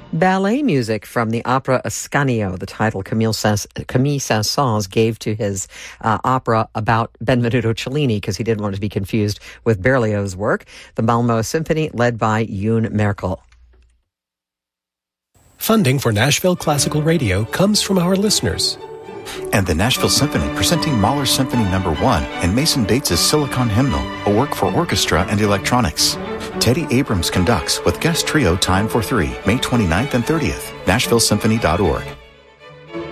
Ballet music from the opera Ascanio, the title Camille Saint-Saëns gave to his opera about Benvenuto Cellini because he didn't want to be confused with Berlioz's work. The Malmö Symphony, led by Yoon Merkel. Funding for Nashville Classical Radio comes from our listeners. And the Nashville Symphony, presenting Mahler Symphony No. 1 and Mason Dates' Silicon Hymnal, a work for orchestra and electronics. Teddy Abrams conducts with guest trio Time for Three, May 29th and 30th, NashvilleSymphony.org.